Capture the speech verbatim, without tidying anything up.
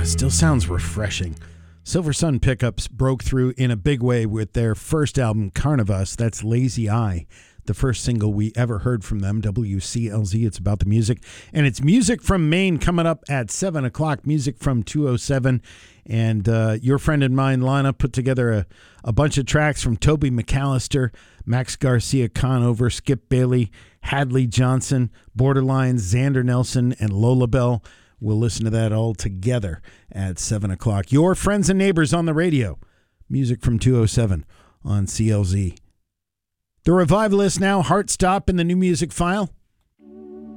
Still sounds refreshing. Silver Sun Pickups broke through in a big way with their first album, Carnivus. That's Lazy Eye, the first single we ever heard from them, W C L Z. It's about the music. And it's Music from Maine coming up at seven o'clock, Music from two oh seven. And uh, your friend and mine, Lana, put together a, a bunch of tracks from Toby McAllister, Max Garcia Conover, Skip Bailey, Hadley Johnson, Borderline, Xander Nelson, and Lola Bell. We'll listen to that all together at seven o'clock. Your friends and neighbors on the radio. Music from two oh seven on C L Z. The Revivalist now, Heartstop in the New Music File.